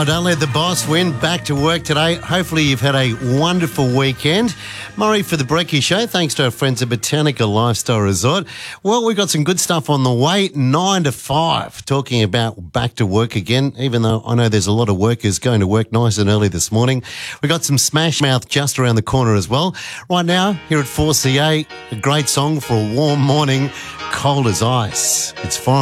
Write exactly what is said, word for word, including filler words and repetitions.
Oh, don't let the boss win. Back to work today. Hopefully you've had a wonderful weekend. Murray for the Brekkie Show. Thanks to our friends at Botanica Lifestyle Resort. Well, we've got some good stuff on the way. Nine to five, talking about back to work again, even though I know there's a lot of workers going to work nice and early this morning. We've got some Smash Mouth just around the corner as well. Right now, here at four C A, a great song for a warm morning, Cold as Ice. It's fine.